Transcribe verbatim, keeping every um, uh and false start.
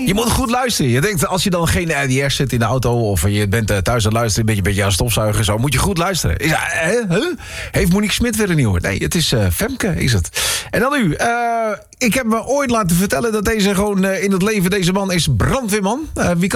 Je moet goed luisteren. Je denkt, als je dan geen R D S zit in de auto... of je bent uh, thuis aan het luisteren, een beetje, een beetje aan het stofzuigen... zo, moet je goed luisteren. Is, uh, huh? Heeft Monique Smit weer een nieuwe? Nee, het is uh, Femke, is het. En dan nu. Uh, ik heb me ooit laten vertellen dat deze gewoon uh, in het leven... deze man is brandweerman. Uh, wie kan